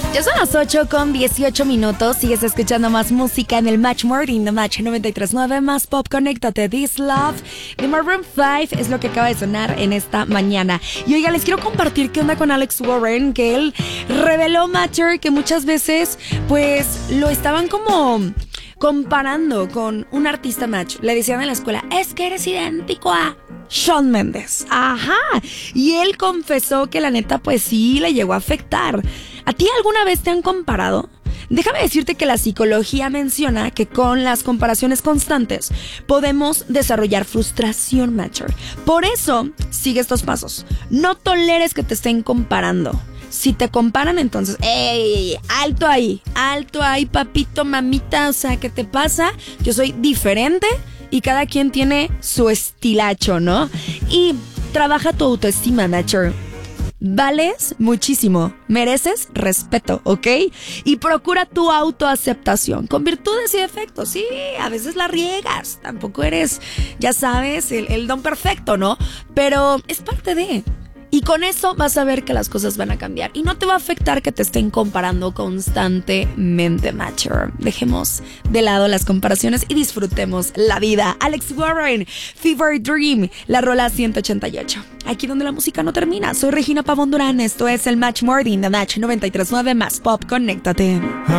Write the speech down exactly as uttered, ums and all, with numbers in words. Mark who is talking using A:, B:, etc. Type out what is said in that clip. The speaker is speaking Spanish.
A: Ya son las ocho con dieciocho minutos. Sigues escuchando más música en el Match Morning de Match noventa y tres punto nueve. Más pop, conéctate. This Love de Maroon cinco es lo que acaba de sonar en esta mañana. Y oiga, les quiero compartir qué onda con Alex Warren, que él reveló, Matcher, que muchas veces pues lo estaban como comparando con un artista, Match. Le decían en la escuela, es que eres idéntico a Shawn Mendes. Ajá. Y él confesó que la neta pues sí le llegó a afectar. ¿A ti alguna vez te han comparado? Déjame decirte que la psicología menciona que con las comparaciones constantes podemos desarrollar frustración, Matcher. Por eso, sigue estos pasos. No toleres que te estén comparando. Si te comparan, entonces, ¡ey! Alto ahí, alto ahí, papito, mamita. O sea, ¿qué te pasa? Yo soy diferente y cada quien tiene su estilacho, ¿no? Y trabaja tu autoestima, Matcher. Vales muchísimo, mereces respeto, ¿ok? Y procura tu autoaceptación con virtudes y defectos. Sí, a veces la riegas, tampoco eres, ya sabes, el, el don perfecto, ¿no? Pero es parte de... Y con eso vas a ver que las cosas van a cambiar. Y no te va a afectar que te estén comparando constantemente, Matcher. Dejemos de lado las comparaciones y disfrutemos la vida. Alex Warren, Fever Dream, la rola ciento ochenta y ocho. Aquí donde la música no termina. Soy Regina Pavón Durán. Esto es el Match Morning de Match noventa y tres punto nueve. Más pop, conéctate.